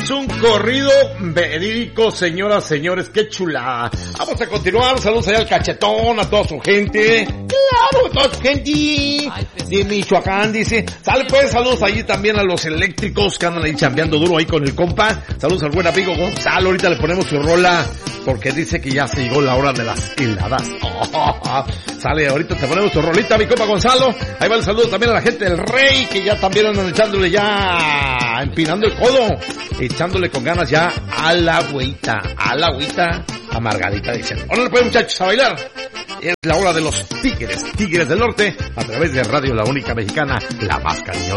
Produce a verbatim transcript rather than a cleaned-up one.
Es un corrido verídico, señoras, señores, qué chulada. Vamos a continuar, saludos allá al Cachetón, a toda su gente. Claro, a toda su gente de Michoacán, dice. Sale pues, saludos allí también a los eléctricos que andan ahí chambeando duro ahí con el compa. Saludos al buen amigo Gonzalo, ahorita le ponemos su rola porque dice que ya se llegó la hora de las heladas. Oh, sale, ahorita te ponemos tu rolita, mi compa Gonzalo. Ahí va el saludo también a la gente del Rey, que ya también andan echándole ya, empinando el codo, echándole con ganas ya a la agüita, a la agüita amargadita, dicen. Órale pues, muchachos, a bailar. Es la hora de los Tigres, Tigres del Norte, a través de Radio La Única Mexicana, la más cariñosa.